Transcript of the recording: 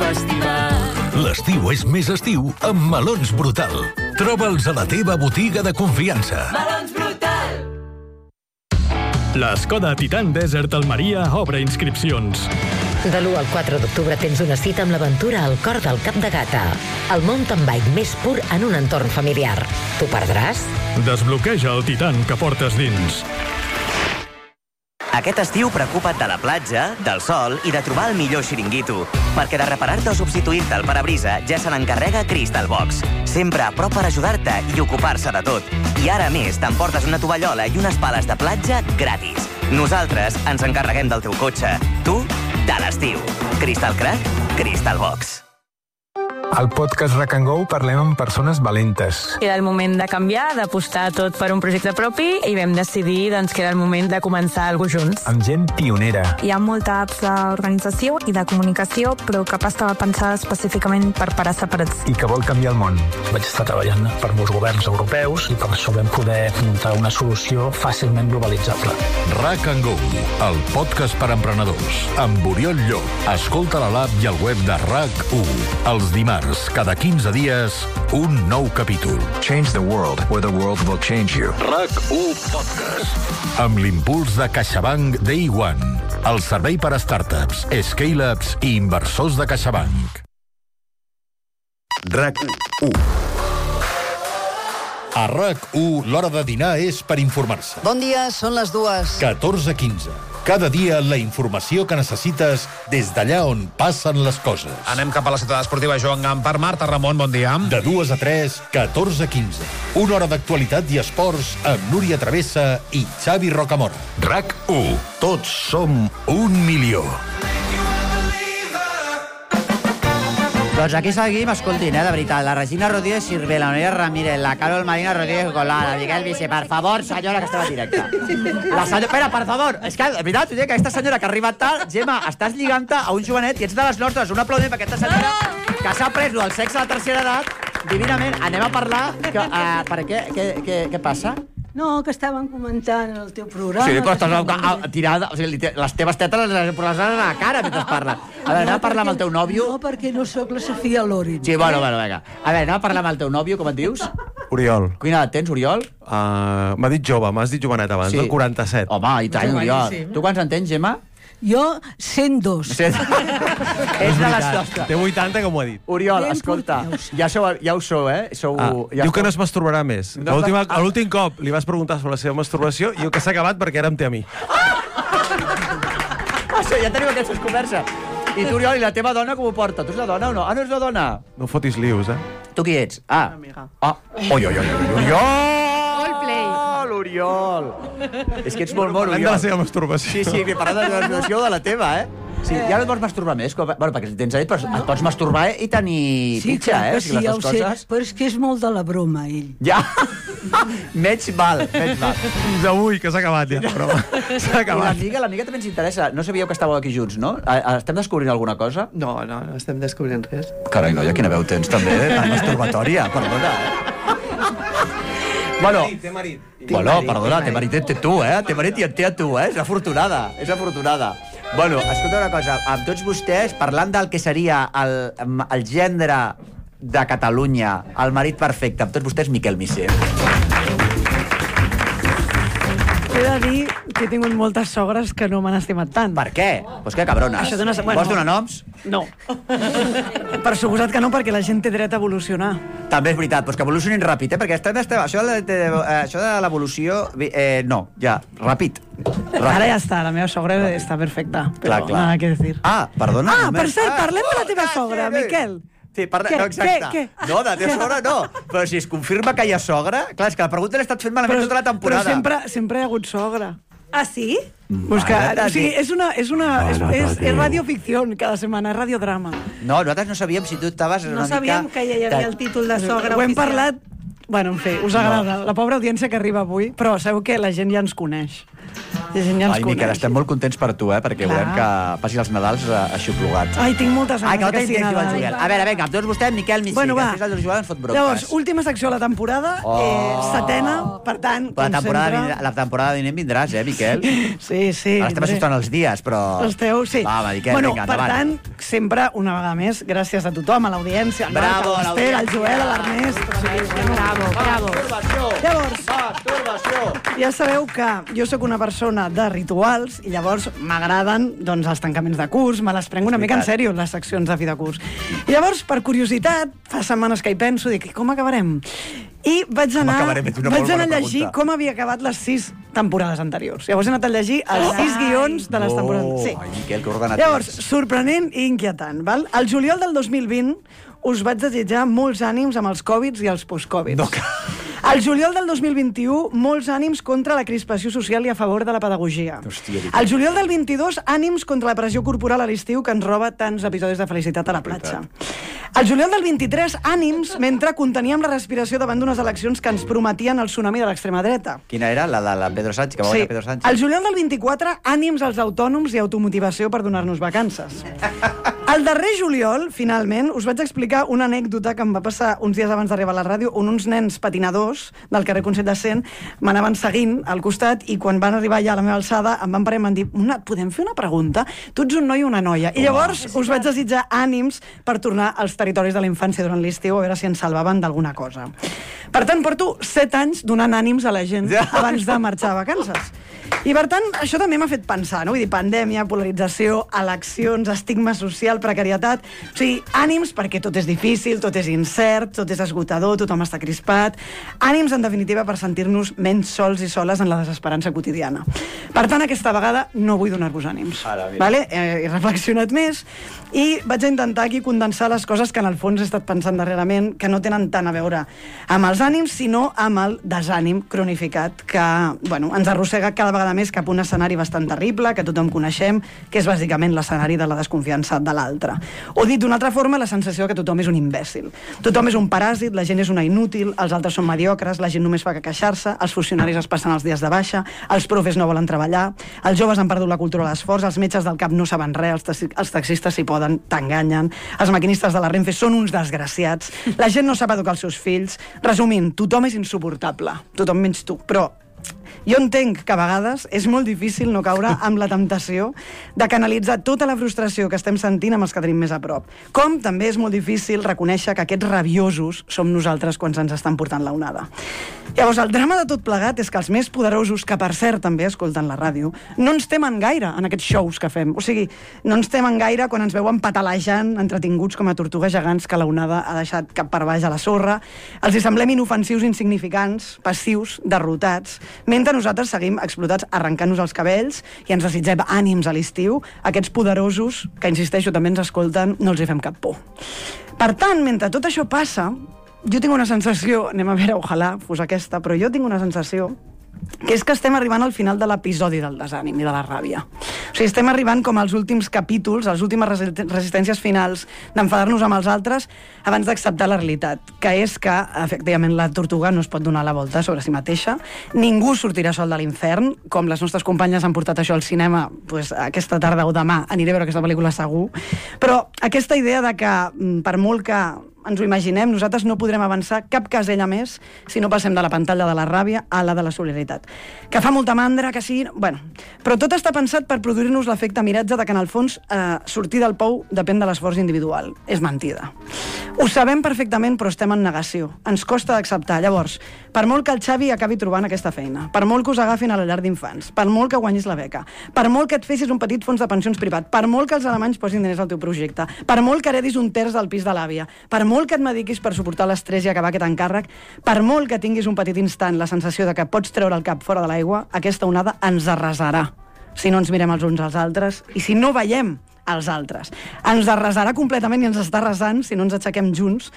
festival. L'estiu és més estiu amb Melons Brutal. Troba'ls a la teva botiga de confiança. Melons Brutal. L'Skoda Titan Desert Almeria obre inscripcions. De l'1 al 4 d'octubre tens una cita amb l'aventura al cor del Cap de Gata. El mountain bike més pur en un entorn familiar. T'ho perdràs? Desbloqueja el Titan que portes dins. Aquest estiu preocupa't de la platja, del sol i de trobar el millor xiringuito. Perquè de reparar-te o substituir-te el parabrisa ja se n'encarrega Crystal Box. Sempre a prop per ajudar-te i ocupar-se de tot. I ara més, t'emportes una tovallola i unes pales de platja gratis. Nosaltres ens encarreguem del teu cotxe. Tu, de l'estiu. Crystal Crack, Crystal Box. Al podcast Rack and Go parlem amb persones valentes. Era el moment de canviar, d'apostar tot per un projecte propi i vam decidir que era el moment de començar alguna cosa junts. Amb gent pionera. Hi ha molta apps d'organització i de comunicació, però cap estava pensada específicament per parar separats. I que vol canviar el món. Vaig estar treballant per molts governs europeus i per això vam poder muntar una solució fàcilment globalitzable. Rack and Go, el podcast per emprenedors. Amb Oriol Llop. Escolta a l'app i al web de RAC1. Els dimarts, cada 15 dies, un nou capítol. Change the world, or the world will change you. RAC1 Podcast. Amb l'impuls de CaixaBank Day One. El servei per a startups, scale-ups i inversors de CaixaBank. RAC1. A RAC1, l'hora de dinar és per informar-se. Bon dia, són les 2. 14:15. Cada dia la informació que necessites des d'allà on passen les coses. Anem cap a la ciutat esportiva Joan Gampar. Marta Ramon, bon dia. De 2 a 3, 14:15. Una hora d'actualitat i esports amb Núria Travessa i Xavi Rocamora. RAC1. Tots som 1.000.000. Doncs aquí seguim, escoltin, de veritat, la Regina Rodríguez Sirve, la Núria Ramírez, la Carol Marina Rodríguez Golà, la Miquel Vicé, per favor, senyora, que estem en directe. La senyora, espera, per favor, és que, de veritat, que aquesta senyora que ha arribat tard, Gemma, estàs lligant-te a un jovenet i ets de les nostres, un aplaudiment per aquesta senyora que s'ha pres el sexe de la tercera edat, divinament. Anem a parlar, per què passa? No, que estaven comentant el teu programa. Sí, però estàs tirada... O sigui, les teves tetes les has a la cara mentre parles. A veure, anem a parlar amb el teu nòvio. No, perquè no sóc la Sofia Loren. Sí, bueno, vinga. A veure, anem a parlar amb el teu nòvio, com et dius? Oriol. Quina edat tens, Oriol? M'ha dit jove, m'has dit jovenet abans, sí. El 47. Home, i tant, Oriol. Tu quants en tens, Gemma? Jo, 102. És de les nostres. Té 80, com ho ha dit. Oriol, escolta, ja ho sou, eh? Diu que no es masturbarà més. L'últim cop li vas preguntar sobre la seva masturbació i diu que s'ha acabat perquè ara em té a mi. Ja tenim aquestes converses. I tu, Oriol, i la teva dona com ho porta? Tu ets la dona o no? Ah, no ets la dona? No fotis lius, eh? Tu qui ets? Ah. Oi, Oriol! L'Oriol! És que ets molt bon, Oriol. Parlem de la seva masturbació. Sí, parlem de la masturbació de la teva, eh? Sí, ja no et pots masturbar més. Bueno, perquè si tens dit, però et pots masturbar i tenir pitxa, eh? Sí, ja ho sé, però és que és molt de la broma, ell. Ja! Menys mal. Fins avui, que s'ha acabat, ja. S'ha acabat. I l'amiga també ens interessa. No sabíeu que estàveu aquí junts, no? Estem descobrint alguna cosa? No estem descobrint res. Carai, noia, quina veu tens, també, tan masturbatòria, perdona. Bueno, perdona, té marit, té tu, eh? Té marit i et té a tu, eh? És afortunada. Bueno, escolta una cosa, amb tots vostès, parlant del que seria el gendre de Catalunya, el marit perfecte, amb tots vostès, Miquel Missé. He de dir que he tingut moltes sogres que no m'han estimat tant. Per què? Pues que cabrones. Vols donar noms? No. Per suposat que no, perquè la gent té dret a evolucionar. També és veritat, però que evolucionin ràpid, perquè això de l'evolució... No, ja, ràpid. Ara ja està, la meva sogra està perfecta, però nada que decir. Perdona. Per cert, parlem de la teva sogra, Miquel. Sí, no, exacte. Què? No, de teva sogra no. Però si es confirma que hi ha sogra... Clar, és que la pregunta l'he estat fent malament tota la temporada. Però sempre hi ha hagut sogra. Ah, sí? És radioficció cada setmana, és radiodrama. No, nosaltres no sabíem si tu estaves una mica... No sabíem que hi havia el títol de sogra oficial. Ho hem parlat... Bueno, en fi, us agrada. La pobra audiència que arriba avui, però sabeu que la gent ja ens coneix. Ai, Miquel, estem molt contents per tu, perquè volem que passis els Nadals aixoplugats. Ai, tinc moltes Ai, que no ganes tens temps, Joan Joel. A veure, vinga, amb tots vostè, Miquel Missí, que després el Joel ens fot bronques. Llavors, última secció de la temporada, setena, per tant, com sempre... La temporada vinent vindràs, Miquel? Sí. Ara estem assustant els dies, però... Esteu, sí. Va, Miquel, vinga, endavant. Per tant, sempre, una vegada més, gràcies a tothom, a l'audiència, al Marc, a l'Ester, al Joel, a l'Ernest... Bravo. Llavors, ja sabeu que jo sóc una persona de rituals i llavors m'agraden els tancaments de curs, me les prenc una mica en sèrio, les seccions de fi de curs. I llavors, per curiositat, fa setmanes que hi penso, dic, com acabarem? I vaig anar a llegir com havia acabat les 6 temporades anteriors. Llavors he anat a llegir els 6 guions de les temporades. Sí. Ai, Miquel, que ordenat. Llavors, sorprenent i inquietant, val? Al juliol del 2020 us vaig desitjar molts ànims amb els Covids i els post-Covids. No. Al juliol del 2021, molts ànims contra la crispació social i a favor de la pedagogia. Al juliol del 22, ànims contra la pressió corporal a l'estiu que ens roba tants episodis de felicitat a la platja. Al juliol del 23, ànims mentre conteníem la respiració davant d'unes eleccions que ens prometien el tsunami de l'extrema dreta. Quina era? La de Pedro Sánchez, que va guanyar Pedro Sánchez? Al juliol del 24, ànims als autònoms i automotivació per donar-nos vacances. El darrer juliol, finalment, us vaig explicar una anècdota que em va passar uns dies abans d'arribar a la ràdio, on uns nens patinadors del carrer Consell de Cent m'anaven seguint al costat i quan van arribar ja a la meva alçada em van parar i m'han dit, podem fer una pregunta? Tu ets un noi o una noia? I llavors us vaig desitjar ànims per tornar als territoris de la infància durant l'estiu a veure si ens salvaven d'alguna cosa. Per tant, porto 7 anys donant ànims a la gent abans de marxar a vacances. I per tant, això també m'ha fet pensar, no? Vull dir, pandèmia, polarització, eleccions, estigma social, precarietat... O sigui, ànims perquè tot és difícil, tot és incert, tot és esgotador, tothom està crispat. Ànims, en definitiva, per sentir-nos menys sols i soles en la desesperança quotidiana. Per tant, aquesta vegada no vull donar-vos ànims. Vale? He reflexionat més i vaig intentar aquí condensar les coses que en el fons he estat pensant darrerament que no tenen tant a veure amb els ànims, sinó amb el desànim cronificat que, ens arrossega cada vegada més cap a un escenari bastant terrible, que tothom coneixem, que és bàsicament l'escenari de la desconfiança de l'altre. O dit d'una altra forma, la sensació que tothom és un imbècil. Tothom és un paràsit, la gent és una inútil, els altres són mediocres, la gent només fa que queixar-se, els funcionaris es passen els dies de baixa, els profes no volen treballar, els joves han perdut la cultura de l'esforç, els metges del cap no saben res, els taxistes s'hi poden, t'enganyen, els maquinistes de la Renfe són uns desgraciats, la gent no sap educar els seus fills. Resumint, tothom és insuportable, tothom menys tu, però jo entenc que a vegades és molt difícil no caure amb la temptació de canalitzar tota la frustració que estem sentint amb els que tenim més a prop. Com també és molt difícil reconèixer que aquests rabiosos som nosaltres quan se'ns estan portant la onada. Llavors, el drama de tot plegat és que els més poderosos, que per cert també escolten la ràdio, no ens temen gaire en aquests shows que fem. O sigui, no ens temen gaire quan ens veuen patalejant, entretinguts com a tortugues gegants que la onada ha deixat cap per baix a la sorra. Els hi semblem inofensius, insignificants, passius, derrotats, mentre nosaltres seguim explotats arrencant-nos els cabells i ens desitgem ànims a l'estiu. Aquests poderosos, que insisteixo també ens escolten, no els hi fem cap por. Per tant, mentre tot això passa, jo tinc una sensació, anem a veure, ojalà fos aquesta, però jo tinc una sensació que és que estem arribant al final de l'episodi del desànim i de la ràbia. O sigui, estem arribant com als últims capítols, a les últimes resistències finals d'enfadar-nos amb els altres abans d'acceptar la realitat, que és que, efectivament, la tortuga no es pot donar la volta sobre si mateixa, ningú sortirà sol de l'infern, com les nostres companyes han portat això al cinema, doncs, aquesta tarda o demà aniré a veure aquesta pel·lícula segur, però aquesta idea de que, per molt que ens ho imaginem, nosaltres no podrem avançar cap casella més si no passem de la pantalla de la ràbia a la de la solidaritat. Que fa molta mandra, que sí... Bueno, però tot està pensat per produir-nos l'efecte miratge de que, en el fons, sortir del pou depèn de l'esforç individual. És mentida. Ho sabem perfectament, però estem en negació. Ens costa d'acceptar. Llavors, per molt que el Xavi acabi trobant aquesta feina, per molt que us agafin a la llar d'infants, per molt que guanyis la beca, per molt que et fessis un petit fons de pensions privat, per molt que els alemanys posin diners al teu projecte, per molt que heredis un terç del pis de l'àvia, per molt que et mediquis per suportar l'estrès i acabar aquest encàrrec, per molt que tinguis un petit instant la sensació de que pots treure el cap fora de l'aigua, aquesta onada ens arrasarà si no ens mirem els uns als altres i si no veiem els altres. Ens arrasarà completament i ens està arrasant si no ens aixequem junts